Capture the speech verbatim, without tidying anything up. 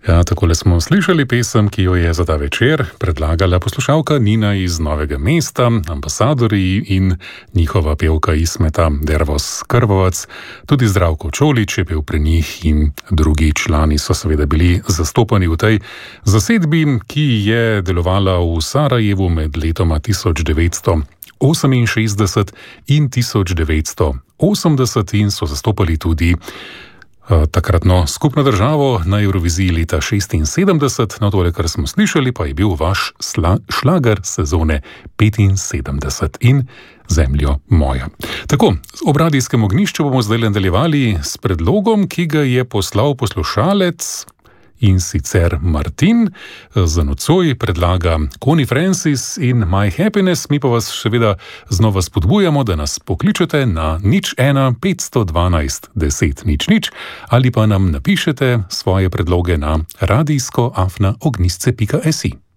Ja, takole smo slišali pesem, ki jo je za ta večer predlagala poslušalka Nina iz Novega mesta, ambasadorji in njihova pevka Ismeta Dervos Krvavac. Tudi Zdravko Čolić je pel pri njih in drugi člani so seveda bili zastopani v tej zasedbi, ki je delovala v Sarajevu med letoma tisoč devetsto oseminšestdeset in tisoč devetsto osemdeset in so zastopali tudi takratno skupno državo na Evroviziji leta šestinsedemdeset. No, tole, kar smo slišali, pa je bil vaš sla, šlager sezone petinsedemdeset in Zemljo moja. Tako, ob radijskem ognjišču bomo zdaj nadaljevali s predlogom, ki ga je poslal poslušalec, in sicer Martin. Za nocoj predlaga Connie Francis in My Happiness. Mi pa vas seveda znova spodbujamo, da nas pokličete na nič ena petsto dvanajst deset nič nič ali pa nam napišete svoje predloge na radijsko afna ognjišče pika si.